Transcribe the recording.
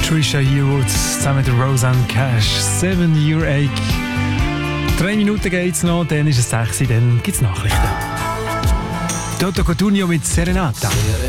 Trisha Yearwood zusammen mit Roseanne Cash. 7 Year Ache. 3 Minuten geht's noch, dann ist es 6 Uhr, dann gibt's Nachrichten. Toto Cotugno mit Serenata.